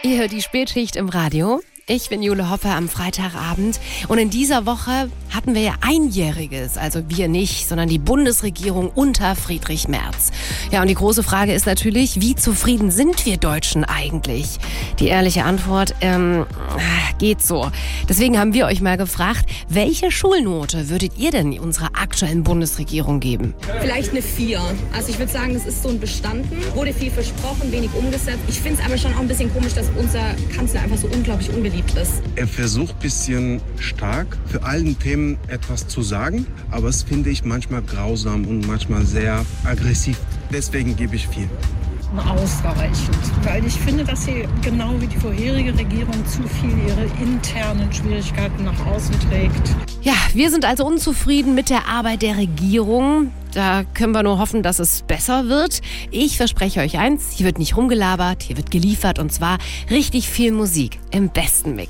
hier die Spätschicht im Radio. Ich bin Jule Hoppe am Freitagabend und in dieser Woche hatten wir ja Einjähriges, also wir nicht, sondern die Bundesregierung unter Friedrich Merz. Ja, und die große Frage ist natürlich, wie zufrieden sind wir Deutschen eigentlich? Die ehrliche Antwort, geht so. Deswegen haben wir euch mal gefragt, welche Schulnote würdet ihr denn unserer aktuellen Bundesregierung geben? Vielleicht eine 4. Also ich würde sagen, das ist so ein Bestanden. Wurde viel versprochen, wenig umgesetzt. Ich finde es aber schon auch ein bisschen komisch, dass unser Kanzler einfach so unglaublich unbeliebt ist. Er versucht ein bisschen stark für allen Themen etwas zu sagen, aber das finde ich manchmal grausam und manchmal sehr aggressiv. Deswegen gebe ich 4. Ausreichend, weil ich finde, dass sie genau wie die vorherige Regierung zu viel ihre internen Schwierigkeiten nach außen trägt. Ja, wir sind also unzufrieden mit der Arbeit der Regierung. Da können wir nur hoffen, dass es besser wird. Ich verspreche euch eins, hier wird nicht rumgelabert, hier wird geliefert und zwar richtig viel Musik im besten Mix.